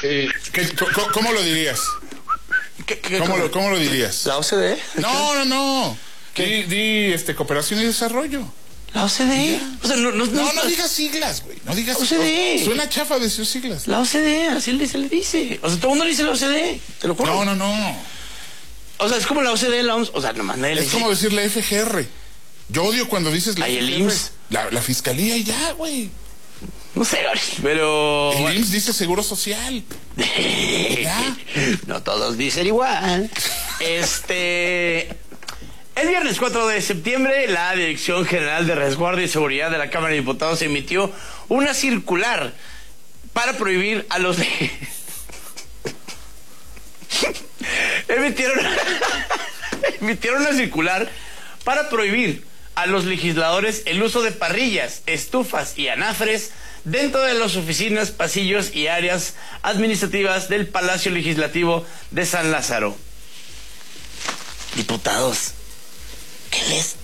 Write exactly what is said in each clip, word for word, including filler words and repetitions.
Eh, ¿qué, cómo, ¿Cómo lo dirías? ¿Qué, qué, ¿Cómo, lo, ¿Cómo lo dirías? ¿La O C D E? No, no, no. Di, di este, cooperación y desarrollo. La O C D E. O sea, no, no, no, no, no digas siglas, güey. No digas O C D E. Suena chafa decir siglas. La O C D E, así se le dice. O sea, todo el mundo le dice la O C D E. Te lo juro. No, no, no. O sea, es como la O C D E, la O M S. O sea, nomás nadie le Es dice. como decir la F G R. Yo odio cuando dices la Ay, el F G R. I M S S. La, la fiscalía y ya, güey. No sé, pero... El I M S S dice Seguro Social. ¿Ya? No todos dicen igual. Este... El viernes cuatro de septiembre, la Dirección General de Resguardo y Seguridad de la Cámara de Diputados emitió una circular para prohibir a los... emitieron... emitieron una circular para prohibir a los legisladores el uso de parrillas, estufas y anafres dentro de las oficinas, pasillos y áreas administrativas del Palacio Legislativo de San Lázaro. Diputados, ¿qué les...?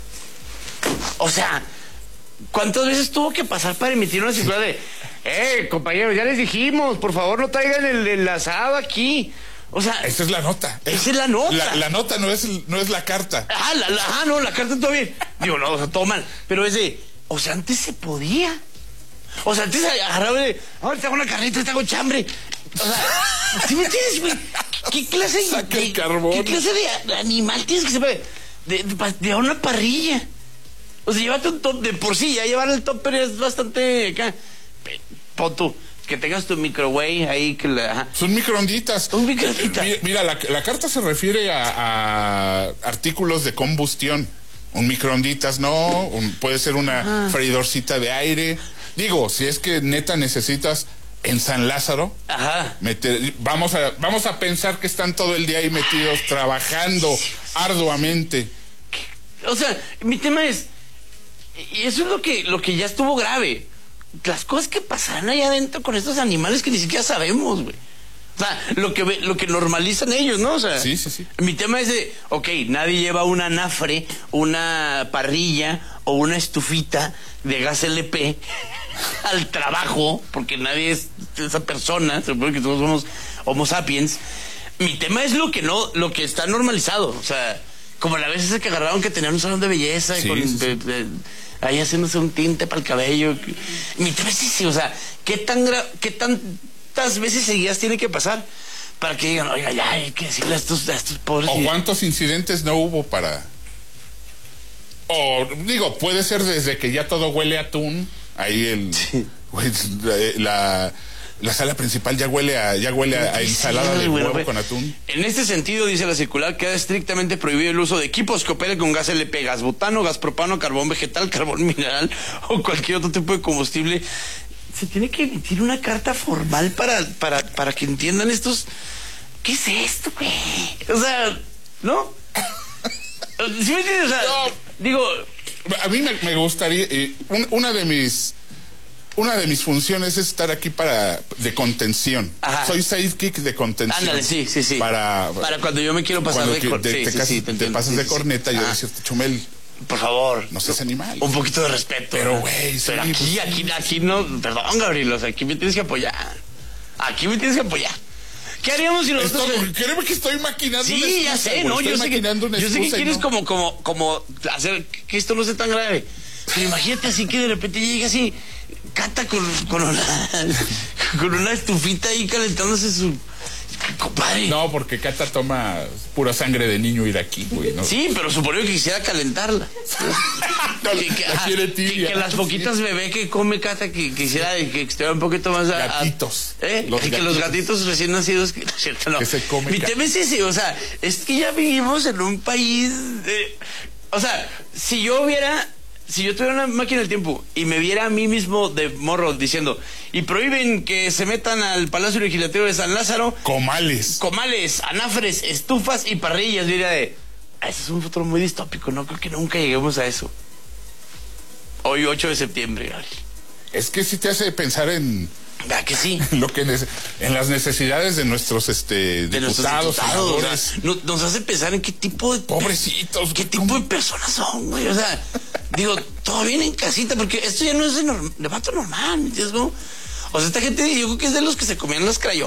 O sea, ¿cuántas veces tuvo que pasar para emitir una circular de... Eh, compañeros, ya les dijimos, por favor no traigan el, el asado aquí? O sea... Esa es la nota. Esa es la nota. La, la nota no es, no es la carta. Ah, la, la, ah, no, la carta todo bien. Digo, no, o sea, todo mal. Pero es de... O sea, antes se podía. O sea, antes agarraba de... Ahora te hago una carnita, te hago chambre. O sea, ¿sí me entiendes, güey? ¿Qué clase Saca de... el carbón. ¿Qué clase de animal tienes que saber? De, de, de una parrilla. O sea, llévate un top de por sí. Ya llevar el top, pero es bastante... Acá. Pon tú. Que tengas tu microwave ahí que la... Ajá. Son microonditas. Un microondita. Mira, mira la, la carta se refiere a, a artículos de combustión. Un microonditas, no. Un, puede ser una Ajá. freidorcita de aire. Digo, si es que neta necesitas en San Lázaro, Ajá. meter, vamos a vamos a pensar que están todo el día ahí metidos trabajando arduamente. O sea, mi tema es... Y eso es lo que, lo que ya estuvo grave. Las cosas que pasarán allá adentro con estos animales que ni siquiera sabemos, güey. O sea, lo que, lo que normalizan ellos, ¿no? O sea, sí, sí, sí. Mi tema es de, ok, nadie lleva una anafre, una parrilla o una estufita de gas L P al trabajo, porque nadie es esa persona, se supone que todos somos homo sapiens. Mi tema es lo que no, lo que está normalizado. O sea, como la vez esa que agarraron que tenían un salón de belleza sí, con... sí, sí. De, de, ahí haciéndose un tinte para el cabello. Mi tema es ese, o sea, ¿qué tan gra qué tantas veces seguidas tiene que pasar para que digan, oiga, ya hay que decirle a estos, a estos pobres? ¿O cuántos incidentes no hubo para...? O, digo, puede ser desde que ya todo huele a atún, ahí el... Sí. La... La sala principal ya huele a, ya huele a, a ensalada de huevo bueno, con atún. En este sentido, dice la circular, queda estrictamente prohibido el uso de equipos que operen con gas L P, gas butano, gas propano, carbón vegetal, carbón mineral o cualquier otro tipo de combustible. Se tiene que emitir una carta formal para, para, para que entiendan estos... ¿Qué es esto, güey? O sea, ¿no? ¿Sí me entiendes? O sea, no. Digo... A mí me, me gustaría... Eh, un, una de mis... Una de mis funciones es estar aquí para de contención. Ajá. Soy sidekick de contención. Ándale, sí, sí, sí. Para, para cuando yo me quiero pasar de corneta. Sí, te, sí, te, sí, te, te, te pasas sí, de sí, corneta, sí. yo decía, Chumel, por favor. No seas animal. Un poquito de respeto. Pero, güey, Pero sí, aquí, pues, aquí, aquí no. Perdón, Gabriel, o sea, aquí me tienes que apoyar. Aquí me tienes que apoyar. ¿Qué haríamos si nosotros... Esto, créeme que estoy maquinando sí, una excusa, ya sé, güey, ¿no? Yo sé, que, yo sé que quieres no. como, como, como hacer que esto no sea tan grave. Pero imagínate así que de repente llega así, Cata con, con, una, con una estufita ahí calentándose su... Compadre. No, porque Cata toma pura sangre de niño iraquí, güey, ¿no? Sí, pero suponiendo que quisiera calentarla. No, que, que, la ajá, quiere tibia. Que, que las poquitas sí. bebé que come Cata que quisiera que esté un poquito más... A, gatitos. A, ¿eh? Los que gatitos. los gatitos recién nacidos... Que, no, cierto, no. Que se comen. Mi tema es ese, o sea, es que ya vivimos en un país... De, o sea, si yo hubiera... Si yo tuviera una máquina del tiempo y me viera a mí mismo de morro diciendo y prohíben que se metan al Palacio Legislativo de San Lázaro comales, comales, anafres, estufas y parrillas, diría de, ah, ese es un futuro muy distópico, no creo que nunca lleguemos a eso. Hoy ocho de septiembre, Gabriel. Es que sí te hace pensar en... ¿Verdad que sí? Lo que en las necesidades de nuestros este de diputados, diputados, o sea, nos, nos hace pensar en qué tipo de pobrecitos, qué tipo de personas son, güey. O sea, digo, todo bien en casita, porque esto ya no es de, norm, de vato normal, ¿me entiendes? ¿No? O sea, esta gente yo creo que es de los que se comían las crayolas.